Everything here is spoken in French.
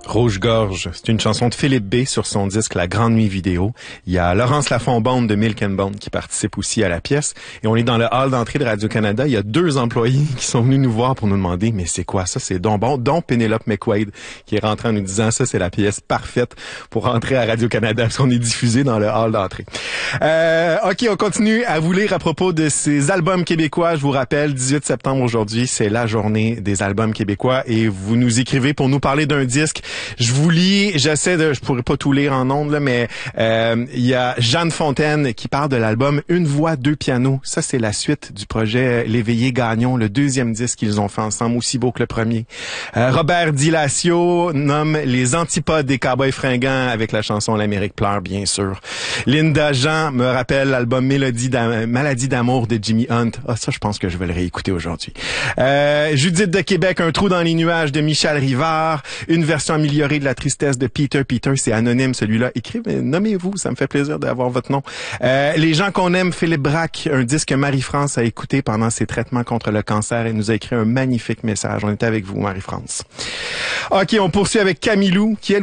Rouge-gorge, c'est une chanson de Philippe B sur son disque La Grande Nuit vidéo. Il y a Laurence Lafont-Bond de Milk and Bone qui participe aussi à la pièce. Et on est dans le hall d'entrée de Radio-Canada. Il y a 2 employés qui sont venus nous voir pour nous demander « Mais c'est quoi ça? C'est donc bon. » Dont Penelope McQuaid qui est rentrée en nous disant « Ça, c'est la pièce parfaite pour rentrer à Radio-Canada parce qu'on est diffusé dans le hall d'entrée. » OK, on continue à vous lire à propos de ces albums québécois. Je vous rappelle, 18 septembre aujourd'hui, c'est la journée des albums québécois et vous nous écrivez pour nous parler d'un disque. Je vous lis, je pourrais pas tout lire en ondes, là, mais il y a Jeanne Fontaine qui parle de l'album Une voix, 2 pianos. Ça, c'est la suite du projet L'Éveillé Gagnon, le 2e disque qu'ils ont fait ensemble, aussi beau que le premier. Robert Dilacio nomme Les Antipodes des Cowboys fringants avec la chanson L'Amérique pleure, bien sûr. Linda Jean me rappelle l'album Maladie d'amour de Jimmy Hunt. Ah, ça, je pense que je vais le réécouter aujourd'hui. Judith de Québec, Un trou dans les nuages de Michel Rivard, une version améliorée de La tristesse de Peter. Peter, c'est anonyme celui-là. Écrivez, nommez-vous, ça me fait plaisir d'avoir votre nom. Les gens qu'on aime, Philippe Braque, un disque que Marie-France a écouté pendant ses traitements contre le cancer et nous a écrit un magnifique message. On était avec vous, Marie-France. OK, on poursuit avec Camilou, qui est